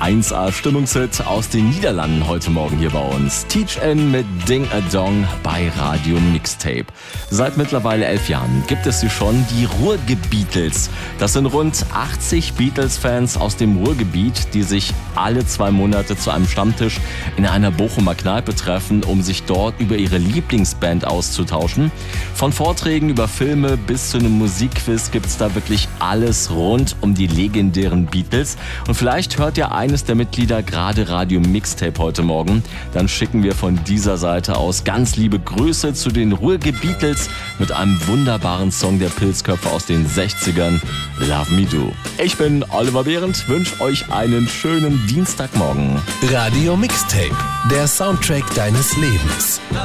1A Stimmungshit aus den Niederlanden heute Morgen hier bei uns. Teach N mit Ding a Dong bei Radio Mixtape. Seit mittlerweile 11 Jahren gibt es sie schon, die Ruhrgebietels. Das sind rund 80 Beatles-Fans aus dem Ruhrgebiet, die sich alle 2 Monate zu einem Stammtisch in einer Bochumer Kneipe treffen, um sich dort über ihre Lieblingsband auszutauschen. Von Vorträgen über Filme bis zu einem Musikquiz gibt's da wirklich alles rund um die legendären Beatles. Und vielleicht hört ja eines der Mitglieder gerade Radio Mixtape heute Morgen. Dann schicken wir von dieser Seite aus ganz liebe Grüße zu den Ruhrgebietels mit einem wunderbaren Song der Pilzköpfe aus den 60ern, Love Me Do. Ich bin Oliver Behrendt, wünsche euch einen schönen Dienstagmorgen. Radio Mixtape, der Soundtrack deines Lebens.